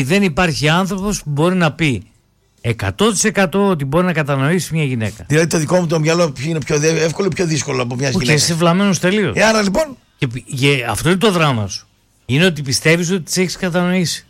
Δεν υπάρχει άνθρωπος που μπορεί να πει 100% ότι μπορεί να κατανοήσει μια γυναίκα. Δηλαδή το δικό μου το μυαλό είναι πιο εύκολο ή πιο δύσκολο από μια γυναίκα? Και είσαι βλαμμένος τελείως. Άρα λοιπόν. Και αυτό είναι το δράμα σου. Είναι ότι πιστεύεις ότι τις έχεις κατανοήσει.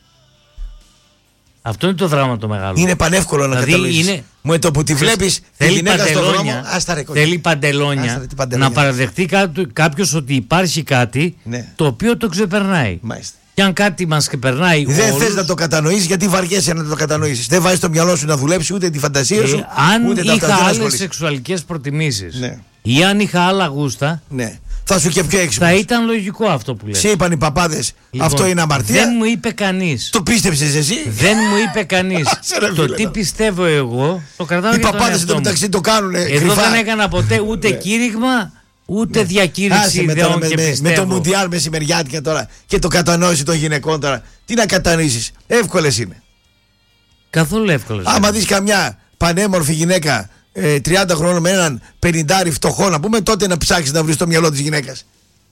Αυτό είναι το δράμα το μεγάλο. Είναι πανεύκολο να κατανοήσεις. Με το που τη βλέπεις τη γυναίκα στον δρόμο, θέλει παντελόνια να παραδεχτεί κάποιος ότι υπάρχει κάτι το οποίο το ξεπερνάει. Μάλιστα. Και αν κάτι μας ξεπερνάει. Δεν θες να το κατανοήσεις γιατί βαριέσαι να το κατανοήσεις. Δεν βάζεις το μυαλό σου να δουλέψει, ούτε τη φαντασία σου. Αν είχα άλλες σεξουαλικές προτιμήσεις ή αν είχα άλλα γούστα. Θα σου και πιο έξυπνος. Θα ήταν λογικό αυτό που λες. Σε είπαν οι παπάδες, λοιπόν, αυτό είναι αμαρτία. Δεν μου είπε κανείς. Το πίστεψες εσύ? Δεν μου είπε κανείς. Το τι πιστεύω εγώ το κρατάω για τον εαυτό μου. Οι παπάδες μεταξύ το κάνουν εδώ κρυφά. Δεν έκανα ποτέ ούτε κήρυγμα ούτε διακήρυξη ιδεών και πιστεύω. Με το Μουντιάλ μεσημεριάτικα τώρα και το κατανόηση των γυναικών τώρα. Τι να κατανοήσεις? Εύκολες είναι. Καθόλου εύκολες. Άμα δεις καμιά πανέμορφη γυναίκα 30 χρόνων με έναν 50 φτωχό να πούμε, τότε να ψάξεις να βρεις το μυαλό της γυναίκας.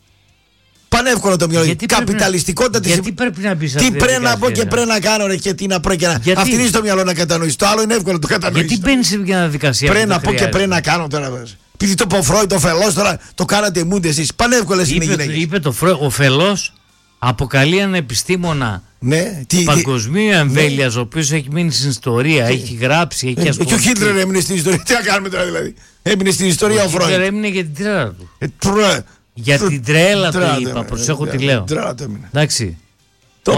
Πανεύκολο το μυαλό. Καπιταλιστικότητα της. Γιατί πρέπει να πεις τι πρέπει να πω και πρέπει να κάνω και τι να πρέπει να. Αυτή είναι στο μυαλό να κατανοήσεις. Το άλλο είναι εύκολο να το κατανοήσεις. Γιατί μπαίνεις σε μια διαδικασία? Πρέπει να πω και πρέπει να κάνω τώρα. Επειδή το Φρόιντ, το Φελός τώρα το κάνατε μούντε εσείς. Πανεύκολες είναι οι γυναίκες. Είπε ο Φελός αποκαλεί έναν επιστήμονα παγκοσμίου εμβέλειας, ο οποίος έχει μείνει στην ιστορία, έχει γράψει, έχει ασχοληθεί. Και ο Χίτλερ έμεινε στην ιστορία. Τι να κάνουμε τώρα δηλαδή? Έμεινε στην ιστορία ο Φρόιντ. Ο Χίτλερ έμεινε για την τρέλα του. Για την τρέλα του είπα, προσέχω τι λέω. Εντάξει. Το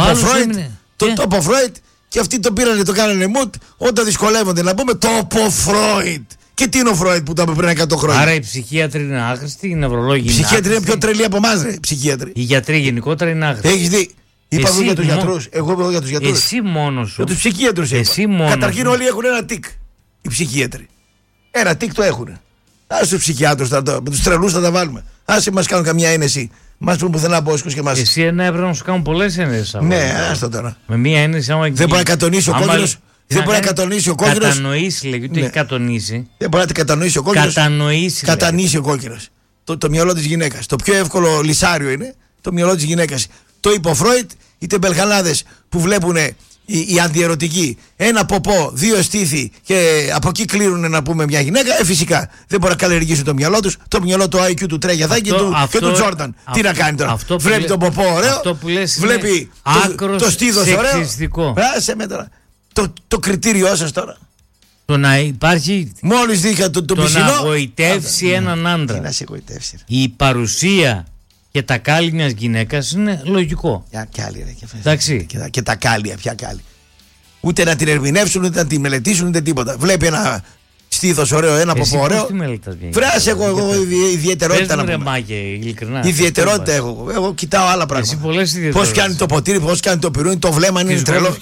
από Φρόιντ και αυτοί το πήρανε, το κάνανε μουτ όταν δυσκολεύονται να πούμε το από Φρόιντ. Και τι είναι ο Φρόιντ που ήταν πριν 100 χρόνια? Άρα οι ψυχίατροι είναι άχρηστοι, οι νευρολόγοι είναι άχρηστοι. Οι ψυχίατροι είναι πιο τρελοί από εμάς, ρε, ψυχίατροι. Οι γιατροί γενικότερα είναι άχρηστοι. Έχεις δει? Είπα εγώ για τους γιατρούς. Εγώ είπα για τους γιατρούς. Εσύ μόνος σου. Για τους ψυχίατρους είπα. Καταρχήν όλοι έχουν ένα τικ. Οι ψυχίατροι. Ένα τικ το έχουν. Άσε τους ψυχιάτρους, με τους τρελούς θα τα βάλουμε. Άσε μας κάνουν καμιά ένεση. Μας πούν πουθενά μπόσκους και εμάς. Εσύ έπρεπε να σου κάνουν πολλές ένεσες. Ναι, άστο τώρα. Με μία ένεση άμα. Δεν μπορεί να κατονίσει ο κόκκινος. Δεν μπορεί να κατανοήσει ο κόκκινος. Κατανοήσει, λέγει, ούτε έχει κατονίσει. Δεν μπορεί να κατανοήσει ο κόκκινος. Κατανοήσει ο κόκκινος. Το μυαλό της γυναίκας. Το πιο εύκολο λυσάριο είναι το μυαλό της γυναίκας. Το είπε ο Φρόιντ, οι τεμπελχανάδες που βλέπουν οι αντιερωτικοί ένα ποπό, δύο στήθη και από εκεί κλείνουν να πούμε μια γυναίκα. Φυσικά δεν μπορεί να καλλιεργήσουν το μυαλό τους. Το μυαλό του IQ του Τρέγιαθάκη και του Τζόρνταν. Τι να κάνει τώρα? Βλέπει τον ποπό ωραίο, βλέπει το στήθος ωραίο. Άσε με τώρα. Το κριτήριό σας τώρα. Το να υπάρχει. Μόλις δείχα το πισινό. Να γοητεύσει έναν άντρα. Τι να σε γοητεύσει? Η παρουσία και τα κάλλη μιας γυναίκας είναι λογικό. Κι άλλη, ρε, εντάξει. Και τα κάλλια, πια κάλλη. Ούτε να την ερμηνεύσουν, ούτε να την μελετήσουν, ούτε τίποτα. Βλέπει ένα στήθος ωραίο, ένα ποπό ωραίο. Βράσει εγώ ιδιαιτερότητα να πούμε. Ιδιαιτερότητα έχω. Εγώ κοιτάω άλλα πράγματα. Πώς πιάνει το ποτήρι, πώς κάνει το πυρούνι, το βλέμμα είναι τρελό.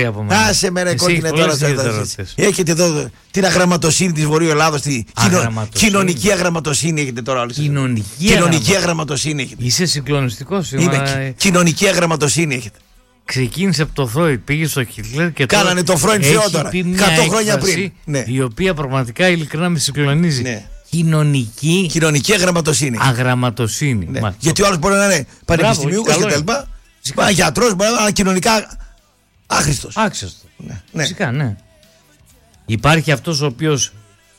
Άσε με ρε κόκκινε τώρα. Έχετε εδώ την αγραμματοσύνη της Βορείου Ελλάδος, τη κοινωνική αγραμματοσύνη έχετε τώρα όλοι. Κοινωνική αγραμματοσύνη έχετε. Είσαι συγκλονιστικός. Κοινωνική αγραμματοσύνη έχετε. Ξεκίνησε από το Φρόιντ, πήγε στο Χίτλερ και τώρα. Κάνανε το Φρόιντ θεό τώρα. 100 χρόνια πριν. Η οποία πραγματικά ειλικρινά με συγκλονίζει. Ναι. Κοινωνική αγραμματοσύνη. Αγραμματοσύνη. Ναι. Γιατί ο άλλος μπορεί να είναι πανεπιστημιούχος κτλ. Γιατρός μπορεί να είναι κοινωνικά άχρηστος. Ναι. Φυσικά, ναι. Υπάρχει αυτός ο οποίος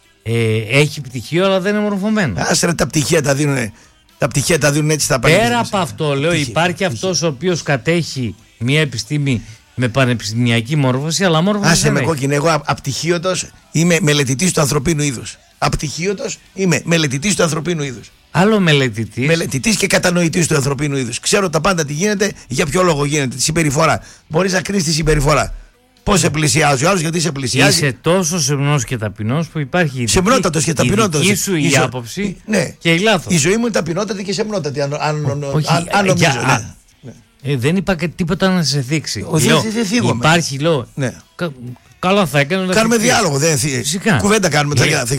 έχει πτυχίο αλλά δεν είναι μορφωμένο. Άσερα τα πτυχία τα δίνουν. Τα πτυχία τα δίνουν έτσι στα πανεπιστήμια. Πέρα από αυτό, λέω, υπάρχει αυτός ο οποίος κατέχει μια επιστήμη με πανεπιστημιακή μόρφωση, αλλά μόρφωση. Άσε με κόκκινε, εγώ απτυχίωτος είμαι μελετητής του ανθρωπίνου είδους. Απτυχίωτος είμαι μελετητής του ανθρωπίνου είδους. Άλλο μελετητής. Μελετητής και κατανοητής του ανθρωπίνου είδους. Ξέρω τα πάντα τι γίνεται, για ποιο λόγο γίνεται, τη συμπεριφορά. Μπορείς να κρίνεις τη συμπεριφορά. Πώς σε πλησιάζει ο άλλος, γιατί σε πλησιάζει. Είσαι τόσο σεμνός και ταπεινός που υπάρχει σεμνότατος και ταπεινότατος. Η δική σου η άποψη και η λάθος. Η ζωή μου είναι ταπεινότατη και σεμνότατη. Αν νομίζω. Δεν είπα και τίποτα να σε δείξει. Υπάρχει, λέω. Καλά θα έκανε να κάνουμε διάλογο. Κουβέντα κάνουμε.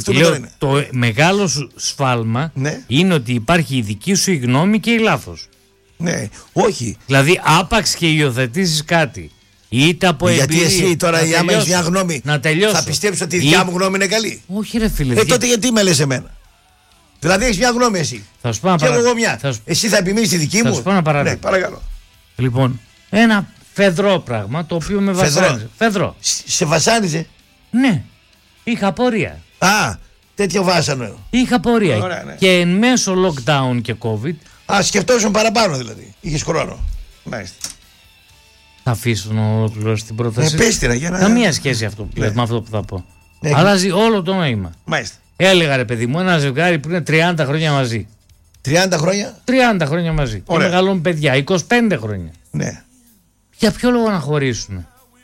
Το μεγάλο σου σφάλμα είναι ότι υπάρχει η δική σου η γνώμη και η λάθος. Ναι, όχι. Δηλαδή άπαξ και υιοθετήσεις κάτι. Είτε από γιατί εσύ τώρα, άμα έχεις μια γνώμη, θα πιστέψεις ότι η δικιά μου γνώμη είναι καλή? Όχι, ρε φίλε. Τότε γιατί με λες εμένα? Δηλαδή έχεις μια γνώμη εσύ. Θα σου πω και εγώ μια. Εσύ θα επιμείνεις τη δική μου. Θα σου πω ένα παράδειγμα. Ναι, παρακαλώ. Λοιπόν, ένα φεδρό πράγμα το οποίο με βασάνιζε. Φεδρό. Σε βασάνιζε? Ναι. Είχα απορία. Α, τέτοιο βάσανο. Είχα απορία. Ωραία, ναι. Και εν μέσω lockdown και COVID. Α, σκεφτόσουν παραπάνω δηλαδή. Είχες χρόνο. Μάλιστα. Θα αφήσω να ολοκληρώσει την πρόταση. Πέστηρα, για να... Καμία σχέση αυτό που λες με αυτό που θα πω. Αλλάζει όλο το νόημα. Μάλιστα. Έλεγα ρε παιδί μου, ένα ζευγάρι που είναι 30 χρόνια μαζί. 30 χρόνια? 30 χρόνια μαζί. Και μεγαλώνουν παιδιά, 25 χρόνια. Ναι. Για ποιο λόγο να χωρίσουν?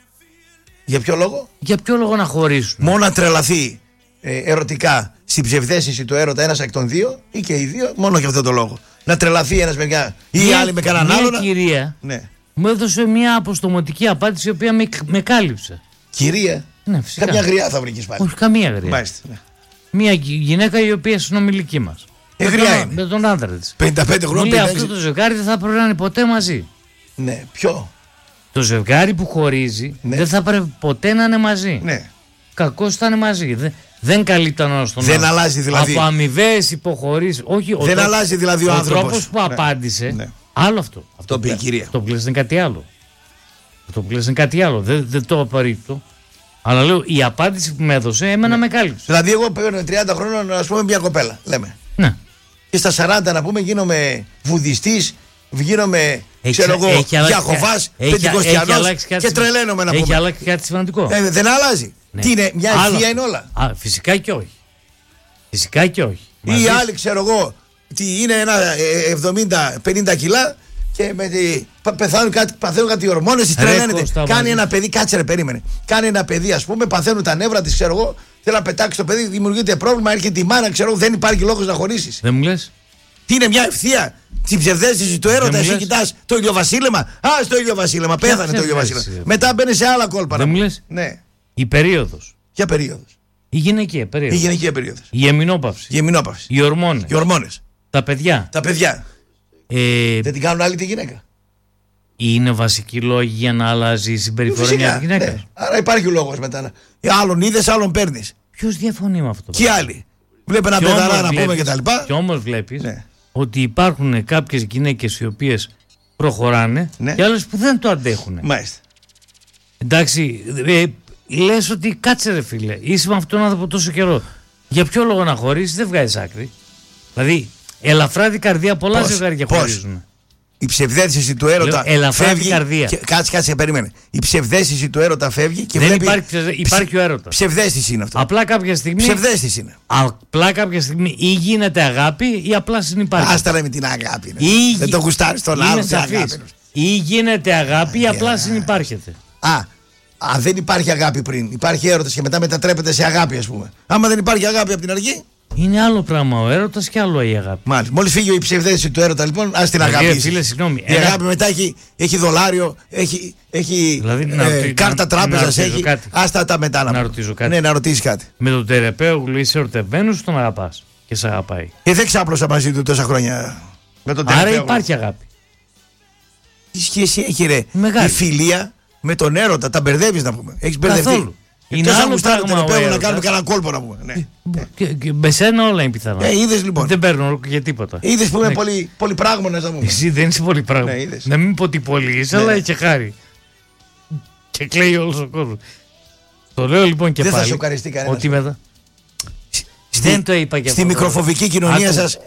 Για ποιο λόγο? Για ποιο λόγο να χωρίσουν? Μόνο να τρελαθεί ερωτικά στην ψευδαίσθηση του έρωτα ένας εκ των δύο ή και οι δύο, μόνο για αυτό το λόγο. Να τρελαθεί ένας με μια ή άλλη με κανέναν άλλον. Μια κυρία ναι. μου έδωσε μια αποστομωτική απάντηση η οποία με κάλυψε. Κυρία? Ναι, φυσικά. Καμιά γριά θα βρήκες πάλι? Όχι, καμία γριά. Μάλιστα, ναι. Μια γυναίκα η οποία συνομιλική μας. Με τον άντρα της. 55 χρόνια. Μου λέει αυτό το ζευγάρι δεν θα πρέπει να είναι ποτέ μαζί. Ναι, ποιο? Το ζευγάρι που χωρίζει δεν θα πρέπει ποτέ να είναι μαζί. Ναι. Κακώς θα είναι μαζί. Δεν καλύπταν ένα στον άλλο. Δεν αλλάζει δηλαδή. Από αμοιβαίες υποχωρήσεις. Όχι, δεν αλλάζει δηλαδή ο άνθρωπος. Ο τρόπος που απάντησε. Άλλο αυτό. Το πει η κυρία. Το πλαίσιο είναι κάτι άλλο. Το πλαίσιο είναι κάτι άλλο. Δεν το απαρρίπτω. Αλλά λέω η απάντηση που με έδωσε εμένα με κάλυψε. Δηλαδή, εγώ παίρνω 30 χρόνων, α πούμε, μια κοπέλα. Λέμε. Ναι. Και στα 40 να πούμε γίνομαι βουδιστής, γίνομαι Γιαχωβάς, Πεντηκοστιανός και τρελαίνομαι να πούμε. Έχει αλλάξει κάτι σημαντικό. Δεν αλλάζει. Ναι. Τι είναι, μια ευθεία είναι όλα. Φυσικά και όχι. Φυσικά και όχι. Ή άλλοι ξέρω εγώ, τι είναι ένα 70-50 κιλά και παθαίνουν κάτι ορμόνες, τις τρελαίνεται. Κάνει ένα παιδί, κάτσε ρε περίμενε. Κάνει ένα παιδί ας πούμε, παθαίνουν τα νεύρα της ξέρω εγώ. Θέλει να πετάξει το παιδί, δημιουργείται πρόβλημα, έρχεται η μάνα, ξέρω, δεν υπάρχει λόγος να χωρίσεις. Δεν μου λες? Τι είναι μια ευθεία, την ψευδαίσθηση του έρωτα, εσύ κοιτάς το ηλιοβασίλεμα. Α, στο ηλιοβασίλεμα, πέθανε το ηλιοβασίλεμα. Μετά μπαίνει σε άλλα κόλπα. Δεν μου λες? Ναι. Η περίοδος. Ποια περίοδος? Η γυναικεία περίοδος. Η γυναικεία περίοδος. Η εμεινόπαυση. Η εμεινόπαυση. Οι ορμόνες. Οι ορμόνες. Τα παιδιά. Τα παιδιά. Δεν την κάνουν άλλη τη γυναίκα. Είναι βασική λόγη για να αλλάζει η συμπεριφορά μια γυναίκα. Ναι. Άρα υπάρχει λόγος μετά. Άλλον είδες, άλλον παίρνεις. Ποιος διαφωνεί με αυτό? Και άλλοι. Βλέπει ένα παιδαρά να πούμε κτλ. Και όμως βλέπεις ότι υπάρχουν κάποιες γυναίκες οι οποίες προχωράνε και άλλες που δεν το αντέχουν. Μάλιστα. Εντάξει, λες ότι κάτσε ρε φίλε, είσαι με αυτόν τον άνθρωπο τόσο καιρό. Για ποιο λόγο να χωρίσεις, δεν βγάζεις άκρη. Δηλαδή, ελαφρά την καρδία πολλά ζευγάρια χωρίζουν. Η ψευδαίσθηση του έρωτα φεύγει. Κάτσε, περίμενε. Η ψευδαίσθηση του έρωτα φεύγει και δεν υπάρχει ο έρωτα. Ψευδαίσθηση είναι αυτό. Απλά κάποια στιγμή. Ψευδαίσθηση είναι. Απλά κάποια στιγμή ή γίνεται αγάπη ή απλά συνυπάρχει. Άστα με την αγάπη. Δεν το γουστάρει τον άλλο. Ή γίνεται αγάπη ή απλά συνυπάρχεται. Δεν υπάρχει αγάπη πριν. Υπάρχει έρωτας και μετά μετατρέπεται σε αγάπη, ας πούμε. Άμα δεν υπάρχει αγάπη από την αρχή. Είναι άλλο πράγμα ο έρωτας και άλλο η αγάπη. Μάλιστα. Μόλις φύγει η ψευδαίσθηση του έρωτα, λοιπόν, ας την αγάπη. Φίλε, συγγνώμη. Η αγάπη μετά έχει δολάριο, έχει κάρτα τράπεζας, έχει. Άστα τα μετά να ρωτήσω κάτι. Ναι, να ρωτήσεις κάτι. Με τον τεραπέουγλου είσαι ερωτευμένος, τον αγαπάς και σε αγαπάει. Δεν ξάπλωσα μαζί του τόσα χρόνια. Με τον άρα υπάρχει αγάπη. Τι σχέση έχει ρε η φιλία με τον έρωτα, τα μπερδεύεις να πούμε. Έχεις μπερδευτεί. Είναι άλλο πράγμα να κάνουμε κανένα κόλπο να πούμε. Ναι. Και με σένα όλα είναι πιθανό. Είδες λοιπόν. Δεν παίρνω για τίποτα. Είδες που είμαι πολύ πράγμονες να πούμε. Εσύ δεν είσαι πολύ πράγμα. Να μην πω ότι πολύ είσαι, αλλά και χάρη. Και κλαίει όλος ο κόσμος. Το λέω λοιπόν και πάλι. Δεν θα σου ευχαριστεί κανένας. Ότι μετά. Δεν το είπα και στη μικροφοβική κοινωνία σας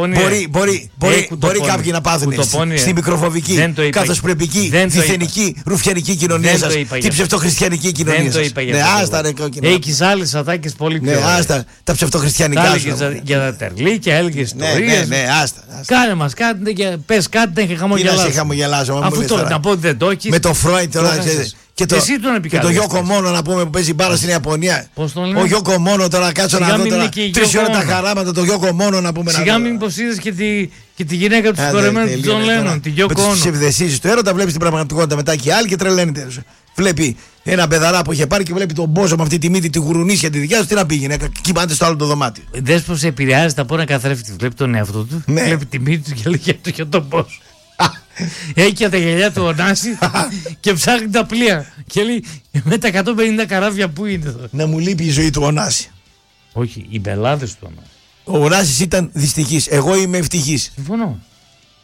μπορεί κάποιοι να πάθουν. Στη μικροφοβική, καθοσπρεπική, διθενική, ρουφιανική κοινωνία σας, την ψευτοχριστιανική κοινωνία σας. Ναι, άστα ρε κόκκινα. Έχεις άλλες ατάκες πολύ πιο ωραίες. Ναι, άστα τα ψευτοχριστιανικά σου. Για τα τερλί και έλεγες ιστορίες. Ναι, άστα. Κάνε μας κάτι και πες κάτι να έχει χαμογελάσει. Τι να σε χαμογελάσω. Αφού τώρα να πω ότι δεν το έχεις. Με το Φρόιντ τώρα. Και το Γιώκο Μόνο να πούμε που παίζει μπάλα στην Ιαπωνία. Πώς τον λένε? Ο Γιώκο Μόνο τώρα κάτσω να δω τώρα 3 ώρες τα χαράματα το Γιώκο Μόνο να πούμε. Σιγά μην πως είδες και τη γυναίκα του κορεμένου του Τζον Λένον, τη Γιώκο Ono. Με τις ψευδαισθήσεις του έρωτα βλέπεις την πραγματικότητα μετά και άλλοι και τρελαίνεται. Βλέπει ένα παιδαρά που είχε πάρει και βλέπει τον Μπόζο με αυτή τη μύτη τη γουρουνίσια τη δικιά του. Τι να πει γυναίκα, κοιμάται στο άλλο το δωμάτιο. Δες πως επηρεάζεται από ένα καθρέφτη. Βλέπει τον εαυτό του, βλέπει τη μύτη του και λέει για τον Μπόζο. Έχει και τα γυαλιά του ονάσει και ψάχνει τα πλοία. Και λέει με τα 150 καράβια που είναι εδώ. Να μου λείπει η ζωή του Ονάση. Όχι, οι πελάτες του Ονάση. Ο Ονάσης ήταν δυστυχής. Εγώ είμαι ευτυχής. Συμφωνώ.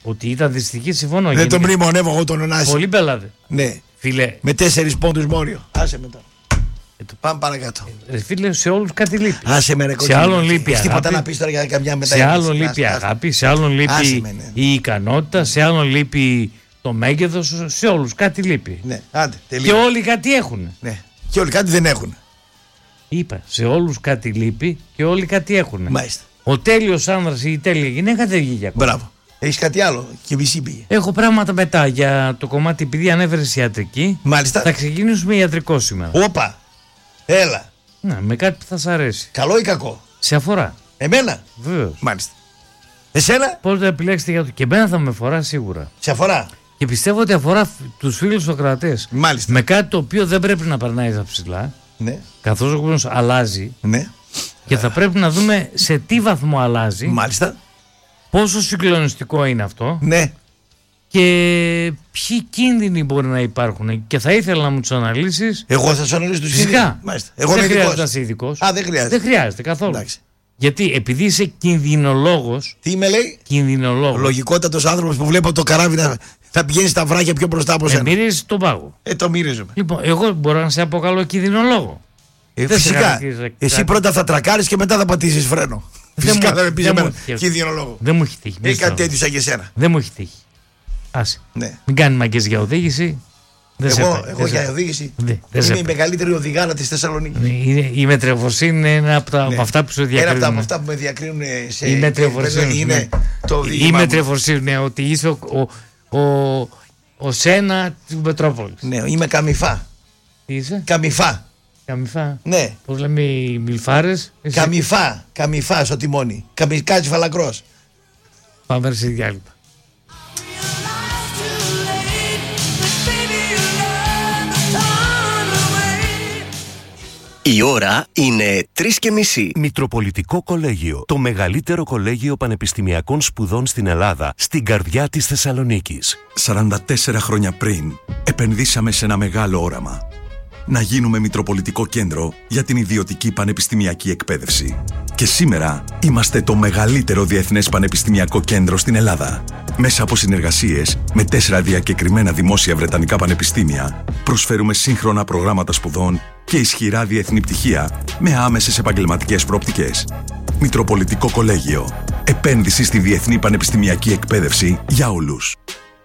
Ότι ήταν δυστυχή, συμφωνώ. Δεν τον μνημονεύω εγώ τον Ωνάση. Πολύ μπελάδε. Ναι. Φίλε. Με 4 πόντους μόριο. Άσε μετά. Πάμε παρακάτω. Φίλε, σε όλους κάτι λείπει. Άσε με ρε σε άλλον λείπει αγάπη. Τίποτα να πεις τώρα για καμιά μεταγραφή. Σε άλλον λείπει αγάπη, σε άλλον λείπει η ικανότητα, σε άλλον λείπει το μέγεθος, σε όλους κάτι λείπει. Ναι, άντε, και όλοι κάτι έχουν. Ναι. Και όλοι κάτι δεν έχουν. Είπα, σε όλους κάτι λείπει και όλοι κάτι έχουν. Μάλιστα. Ο τέλειος άνδρας ή η τέλεια γυναίκα δεν βγήκε ακόμα. Μπράβο. Έχεις κάτι άλλο και μισή πήγε. Έχω πράγματα μετά για το κομμάτι, επειδή ανέφερες ιατρική. Μάλιστα. Θα ξεκινήσουμε ιατρικό σήμερα. Όπα. Έλα. Να, με κάτι που θα σ' αρέσει. Καλό ή κακό? Σε αφορά. Εμένα. Βεβαίως. Μάλιστα. Εσένα. Πώς το επιλέξετε για το. Και εμένα θα με αφορά σίγουρα. Σε αφορά. Και πιστεύω ότι αφορά τους φίλους ακροατές. Μάλιστα. Με κάτι το οποίο δεν πρέπει να περνάει στα ψηλά. Ναι. Καθώς ο κόσμος αλλάζει. Ναι. Και θα πρέπει να δούμε σε τι βαθμό αλλάζει. Μάλιστα. Πόσο συγκλονιστικό είναι αυτό. Ναι. Και ποιοι κίνδυνοι μπορεί να υπάρχουν. Και θα ήθελα να μου τους αναλύσεις. Εγώ θα σου αναλύσω τους κίνδυνους. Φυσικά. Εγώ δεν χρειάζεται να είσαι ειδικός. Α, δεν χρειάζεται. Δεν χρειάζεται καθόλου. Εντάξει. Γιατί επειδή είσαι κινδυνολόγος. Τι με λέει? Κινδυνολόγος. Λογικότατος άνθρωπος που βλέπω το καράβι θα πηγαίνει στα βράχια πιο μπροστά από σένα. Μυρίζεις τον πάγο. Το μυρίζομαι. Λοιπόν, εγώ μπορώ να σε αποκαλώ κινδυνολόγο. Φυσικά. Εσύ πρώτα θα τρακάρεις και μετά θα πατήσεις φρένο. Φυσικά θα με πεις εμένα κινδυνολόγο. Δεν μου έχει τύχει. Έχει κάτι τέτοιο σαν και εσένα. Δεν μου έχει τύχει. Άσε. Ναι. Μην κάνει μαγκές για οδήγηση. Εγώ για οδήγηση. Είμαι η μεγαλύτερη οδηγάρα της Θεσσαλονίκης. Η μετριοφροσύνη είναι ένα από αυτά που σου διακρίνουν. Ένα από αυτά που με διακρίνουν σε. Η μετριοφροσύνη είναι το οδήγημα. Η μετριοφροσύνη, ότι είσαι ο Σένα του Μετρόπολης. Ναι, είμαι καμιφά. Τι είσαι? Καμιφά. Καμιφά. Ναι. Πώς λέμε οι μιλφάρες? Καμιφά στο τιμόνι. Καμικάτσι φαλακρός. Πάμε σε διάλειμμα. Η ώρα είναι 3:30. Μητροπολιτικό Κολέγιο. Το μεγαλύτερο κολέγιο πανεπιστημιακών σπουδών στην Ελλάδα, στην καρδιά της Θεσσαλονίκης. 44 χρόνια πριν, επενδύσαμε σε ένα μεγάλο όραμα. Να γίνουμε Μητροπολιτικό Κέντρο για την ιδιωτική πανεπιστημιακή εκπαίδευση. Και σήμερα είμαστε το μεγαλύτερο διεθνές πανεπιστημιακό κέντρο στην Ελλάδα. Μέσα από συνεργασίες με 4 διακεκριμένα δημόσια βρετανικά πανεπιστήμια, προσφέρουμε σύγχρονα προγράμματα σπουδών και ισχυρά διεθνή πτυχία με άμεσες επαγγελματικές προοπτικές. Μητροπολιτικό Κολέγιο. Επένδυση στη διεθνή πανεπιστημιακή εκπαίδευση για όλους.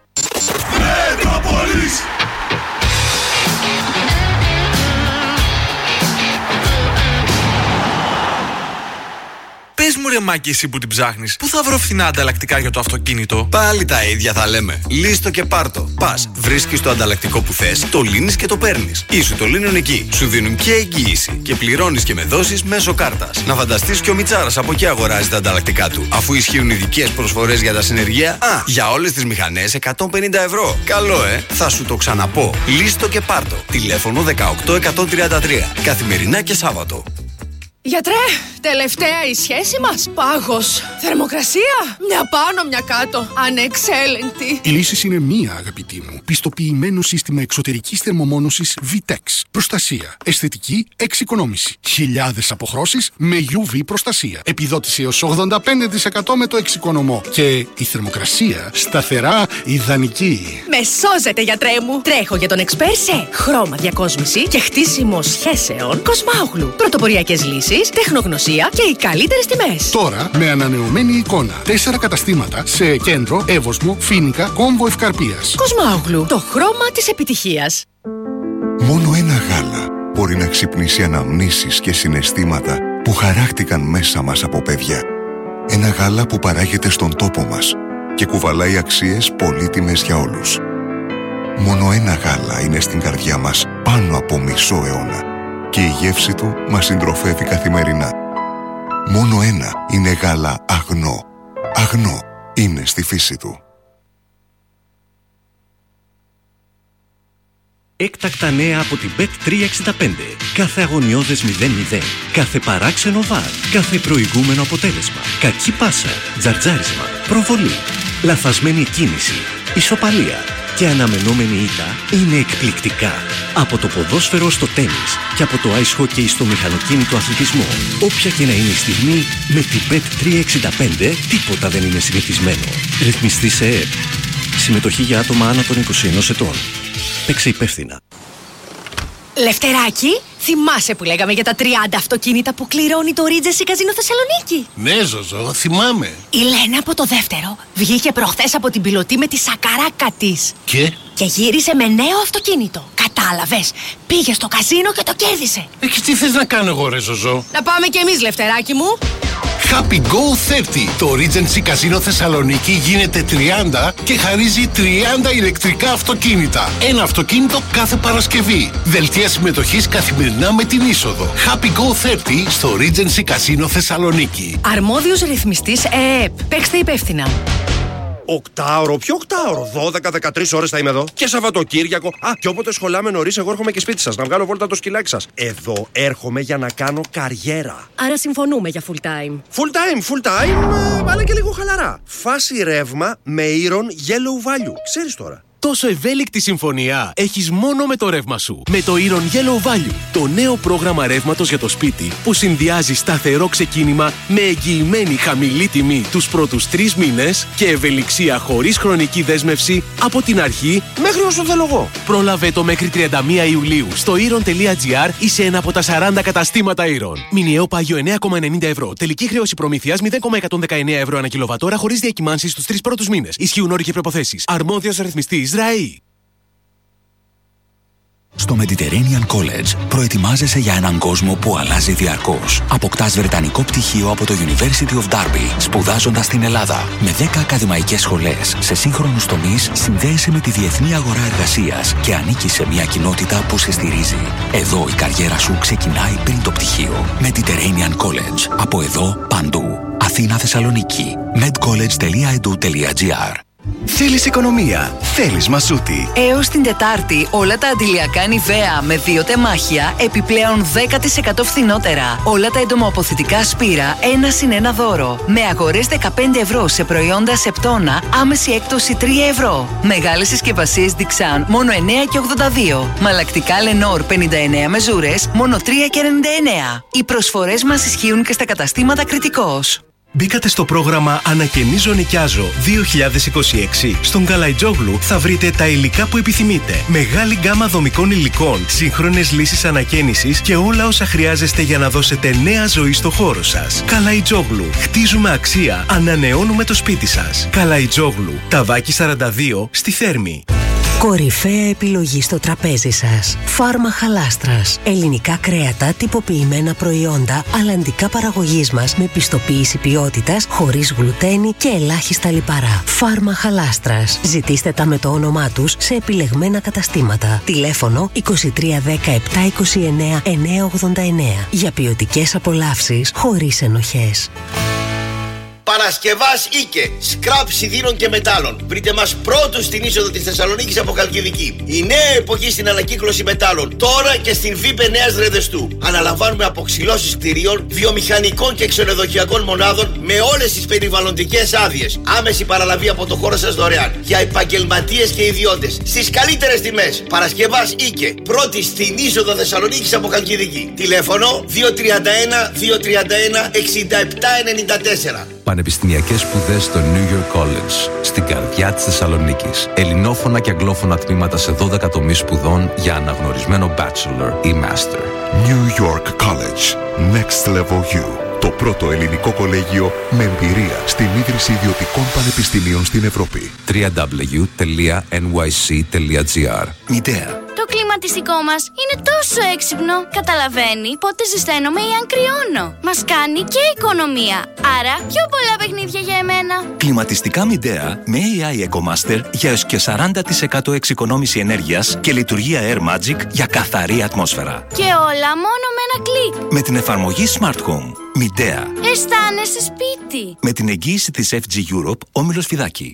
Πες μου ρε Μάκη, εσύ που την ψάχνεις, πού θα βρω φθηνά ανταλλακτικά για το αυτοκίνητο? Πάλι τα ίδια θα λέμε. Λύστο και πάρτο. Πας, βρίσκεις το ανταλλακτικό που θες, το λύνεις και το παίρνεις. Ή σου το λύνουν εκεί. Σου δίνουν και εγγύηση. Και πληρώνεις και με δόσεις μέσω κάρτας. Να φανταστείς και ο Μιτσάρας από εκεί αγοράζει τα ανταλλακτικά του. Αφού ισχύουν ειδικές προσφορές για τα συνεργεία. Για όλες τις μηχανές 150 ευρώ. Καλό, θα σου το ξαναπώ. Λύστο και πάρτο. Τηλέφωνο 18133. Καθημερινά και Σάββατο. Γιατρέ, τελευταία η σχέση μας πάγος. Θερμοκρασία, μια πάνω μια κάτω. Ανεξέλεγκτη. Η λύση είναι μία, αγαπητή μου. Πιστοποιημένο σύστημα εξωτερικής θερμομόνωσης VTEX. Προστασία. Αισθητική εξοικονόμηση. Χιλιάδες αποχρώσεις με UV προστασία. Επιδότηση έως 85% με το εξοικονομώ. Και η θερμοκρασία σταθερά ιδανική. Με σώζετε, γιατρέ μου. Τρέχω για τον εξπέρ σε χρώμα διακόσμηση και χτίσιμο σχέσεων Κοσμάογλου. Πρωτοποριακές λύσεις, τεχνογνωσία και οι καλύτερες τιμές. Τώρα με ανανεωμένη εικόνα. 4 καταστήματα σε Κέντρο, Εύωσμο, Φοίνικα, Κόμβο Ευκαρπίας. Κοσμάογλου, το χρώμα της επιτυχίας. Μόνο ένα γάλα μπορεί να ξυπνήσει αναμνήσεις και συναισθήματα που χαράχτηκαν μέσα μας από παιδιά. Ένα γάλα που παράγεται στον τόπο μας και κουβαλάει αξίες πολύτιμες για όλους. Μόνο ένα γάλα είναι στην καρδιά μας πάνω από μισό αιώνα και η γεύση του μας συντροφεύει καθημερινά. Μόνο ένα είναι γάλα Αγνό. Αγνό είναι στη φύση του. Έκτακτα νέα από την Bet365. Κάθε αγωνιώδες 0-0. Κάθε παράξενο βαρ. Κάθε προηγούμενο αποτέλεσμα. Κακή πάσα. Τζαρτζάρισμα. Προβολή. Λαθασμένη κίνηση. Ισοπαλία. και αναμενόμενη ήττα είναι εκπληκτικά. Από το ποδόσφαιρο στο τένις και από το ice hockey στο μηχανοκίνητο αθλητισμό. Όποια και να είναι η στιγμή, με την Bet365 τίποτα δεν είναι συνηθισμένο. Ρυθμιστή σε ΕΕΠ. Συμμετοχή για άτομα άνω των 21 ετών. Παίξε υπεύθυνα. Λευτεράκη, θυμάσαι που λέγαμε για τα 30 αυτοκίνητα που κληρώνει το Regency Casino Θεσσαλονίκη? Ναι, Ζωζό, θυμάμαι. Η Λένα από το δεύτερο βγήκε προχθές από την πιλωτή με τη σακαράκα της. Και γύρισε με νέο αυτοκίνητο. Κατάλαβες, πήγε στο καζίνο και το κέρδισε. Και τι θες να κάνω εγώ, ρε Ζωζό? Να πάμε κι εμείς, Λευτεράκη μου. Happy Go 30. Το Regency Casino Θεσσαλονίκη γίνεται 30 και χαρίζει 30 ηλεκτρικά αυτοκίνητα. Ένα αυτοκίνητο κάθε Παρασκευή. Δελτία συμμετοχής καθημερινά με την είσοδο. Happy Go 30 στο Regency Casino Θεσσαλονίκη. Αρμόδιος ρυθμιστής ΕΕΠ. Παίξτε υπεύθυνα. Οκτάωρο, ποιο οκτάωρο? 12-13 ώρες θα είμαι εδώ. Και Σαββατοκύριακο. Α, και όποτε σχολάμε νωρίς, εγώ έρχομαι και σπίτι σας να βγάλω βόλτα το σκυλάκι σας. Εδώ έρχομαι για να κάνω καριέρα. Άρα συμφωνούμε για full time. Full time, αλλά και λίγο χαλαρά. Φάση ρεύμα με Iron Yellow Value. Ξέρεις τώρα. Τόσο ευέλικτη συμφωνία έχεις μόνο με το ρεύμα σου. Με το Iron Yellow Value, το νέο πρόγραμμα ρεύματος για το σπίτι που συνδυάζει σταθερό ξεκίνημα με εγγυημένη χαμηλή τιμή τους πρώτους 3 μήνες και ευελιξία χωρίς χρονική δέσμευση από την αρχή μέχρι όσο θέλω εγώ. Πρόλαβε το μέχρι 31 Ιουλίου στο iron.gr ή σε ένα από τα 40 καταστήματα Iron. Μηνιαίο πάγιο 9,90 ευρώ. Τελική χρέωση προμήθειας 0,119 ευρώ ανά κιλοβατόρα χωρίς διακυμάνσεις στους 3 πρώτους μήνες. Ισχύουν όροι και προϋποθέσεις. Αρμόδιος ρυθμιστής Ραή. Στο Mediterranean College προετοιμάζεσαι για έναν κόσμο που αλλάζει διαρκώς. Αποκτάς βρετανικό πτυχίο από το University of Derby, σπουδάζοντας στην Ελλάδα. Με 10 ακαδημαϊκές σχολές σε σύγχρονους τομείς, συνδέεσαι με τη διεθνή αγορά εργασίας και ανήκεις σε μια κοινότητα που σε στηρίζει. Εδώ η καριέρα σου ξεκινάει πριν το πτυχίο. Mediterranean College. Από εδώ, παντού. Αθήνα, Θεσσαλονίκη. medcollege.edu.gr. Θέλεις οικονομία, θέλεις Μασούτη. Έως την Τετάρτη όλα τα αντιλιακά Νιβέα με 2 τεμάχια επιπλέον 10% φθηνότερα. Όλα τα εντομοαποθητικά Σπύρα 1+1 δώρο. Με αγορές 15 ευρώ σε προϊόντα Σεπτόνα άμεση έκπτωση 3 ευρώ. Μεγάλες συσκευασίες Dixan μόνο 9,82. Μαλακτικά Lenor 59 μεζούρες μόνο 3,99. Οι προσφορές μας ισχύουν και στα καταστήματα Κρητικός. Μπήκατε στο πρόγραμμα Ανακαινίζω Νοικιάζω 2026. Στον Καλαϊτζόγλου θα βρείτε τα υλικά που επιθυμείτε. Μεγάλη γκάμα δομικών υλικών, σύγχρονες λύσεις ανακαίνησης και όλα όσα χρειάζεστε για να δώσετε νέα ζωή στο χώρο σας. Καλαϊτζόγλου. Χτίζουμε αξία. Ανανεώνουμε το σπίτι σας. Καλαϊτζόγλου. Ταβάκι 42 στη Θέρμη. Κορυφαία επιλογή στο τραπέζι σας. Φάρμα Χαλάστρας. Ελληνικά κρέατα, τυποποιημένα προϊόντα, αλλαντικά παραγωγής μας με πιστοποίηση ποιότητας, χωρίς γλουτένι και ελάχιστα λιπαρά. Φάρμα Χαλάστρας. Ζητήστε τα με το όνομά τους σε επιλεγμένα καταστήματα. Τηλέφωνο 2310 729 989. Για ποιοτικές απολαύσεις χωρίς ενοχές. Παρασκευάς Ίκε, σκραπ σιδήρων και μετάλλων. Βρείτε μας πρώτους στην είσοδο της Θεσσαλονίκης από Χαλκιδική. Η νέα εποχή στην ανακύκλωση μετάλλων. Τώρα και στην ΒΥΠΕ Νέας Ρεδεστού. Αναλαμβάνουμε αποξυλώσεις κτηρίων, βιομηχανικών και ξενοδοχειακών μονάδων με όλες τις περιβαλλοντικές άδειες. Άμεση παραλαβή από το χώρο σας δωρεάν. Για επαγγελματίες και ιδιώτες. Στις καλύτερες τιμές. Παρασκευάς Ίκε, πρώτη στην είσοδο Θεσσαλονίκης από Χαλκιδική. Τηλέφωνο 231 231 6794. Πανεπιστημιακές σπουδές στο New York College, στην καρδιά της Θεσσαλονίκης. Ελληνόφωνα και αγγλόφωνα τμήματα σε 12 τομείς σπουδών για αναγνωρισμένο bachelor ή master. New York College. Next Level You. Το πρώτο ελληνικό κολέγιο με εμπειρία στην ίδρυση ιδιωτικών πανεπιστημίων στην Ευρώπη. www.nyc.gr. Μητέα. Το κλιματιστικό μας είναι τόσο έξυπνο. Καταλαβαίνει πότε ζεσταίνομαι ή αν κρυώνω. Μας κάνει και οικονομία. Άρα πιο πολλά παιχνίδια για εμένα. Κλιματιστικά Midea με AI EcoMaster για έως και 40% εξοικονόμηση ενέργειας και λειτουργία Air Magic για καθαρή ατμόσφαιρα. Και όλα μόνο με ένα κλικ. Με την εφαρμογή Smart Home. Midea. Αισθάνεσαι σπίτι. Με την εγγύηση της FG Europe, Όμιλος Φιδάκη.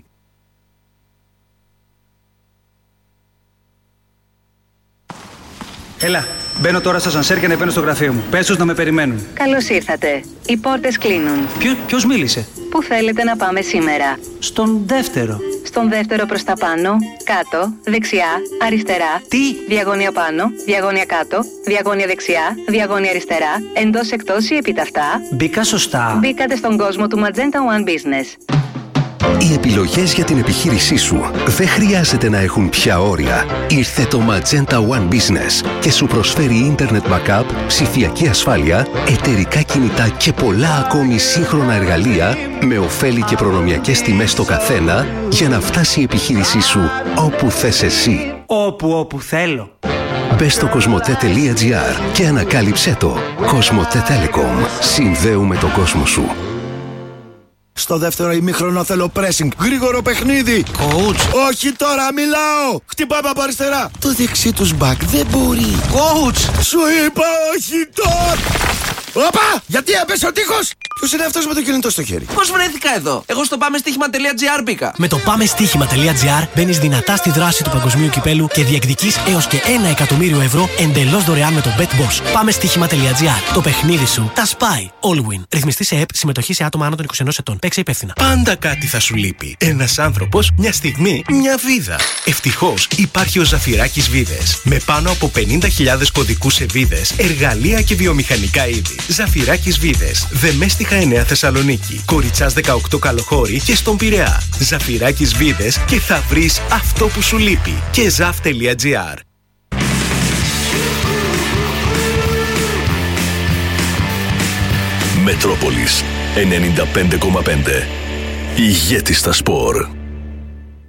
Έλα, μπαίνω τώρα στο ασανσέρ και ανεβαίνω στο γραφείο μου. Πες τους να με περιμένουν. Καλώς ήρθατε. Οι πόρτες κλείνουν. Ποιος μίλησε? Πού θέλετε να πάμε σήμερα? Στον δεύτερο. στον δεύτερο προς τα πάνω, κάτω, δεξιά, αριστερά. Τι? Διαγώνια πάνω, διαγώνια κάτω, διαγώνια δεξιά, διαγώνια αριστερά, εντός εκτός ή επιταυτά. Μπήκα σωστά. Μπήκατε στον κόσμο του Magenta One Business. Οι επιλογές για την επιχείρησή σου δεν χρειάζεται να έχουν πια όρια. Ήρθε το Magenta One Business και σου προσφέρει Internet Backup, ψηφιακή ασφάλεια, εταιρικά κινητά και πολλά ακόμη σύγχρονα εργαλεία με ωφέλη και προνομιακές τιμές στο καθένα για να φτάσει η επιχείρησή σου όπου θες εσύ. Όπου θέλω. Μπες στο cosmote.gr και ανακάλυψέ το. Cosmote Telecom. Συνδέουμε τον κόσμο σου. Στο δεύτερο ημίχρονο θέλω pressing. Γρήγορο παιχνίδι. Coach. Όχι τώρα, μιλάω. Χτυπάμε από αριστερά. Το δεξί τους μπακ δεν μπορεί. Coach. Σου είπα όχι τώρα. Όπα! Γιατί έπεσε ο τείχος! Ποιος είναι αυτός με το κινητό στο χέρι? Πώς βρέθηκα εδώ? Εγώ στο πάμεστοίχημα.gr μπήκα. Με το πάμεστοίχημα.gr μπαίνεις δυνατά στη δράση του παγκοσμίου κυπέλου και διεκδικείς έως και 1 εκατομμύριο ευρώ εντελώς δωρεάν με το BetBoss. Πάμεστοίχημα.gr. Το παιχνίδι σου τα σπάει. All win. Ρυθμιστή σε ΕΠ, συμμετοχή σε άτομα άνω των 21 ετών. Παίξε υπεύθυνα. Πάντα κάτι θα σου λείπει. Ένας άνθρωπος, μια στιγμή, μια βίδα. Ευτυχώς υπάρχει ο Ζαφυράκης Βίδες. Με πάνω από 50.000 κωδικούς σε βίδες, εργαλεία και βιομηχανικά είδη. Ζαφυράκης Βίδες. Δεμέστιχα 9 Θεσσαλονίκη. Κοριτσάς 18 Καλοχώρη και στον Πειραιά. Ζαφυράκης Βίδες και θα βρεις αυτό που σου λείπει. Και zaf.gr. Μετρόπολης 95,5. Ηγέτη στα σπορ.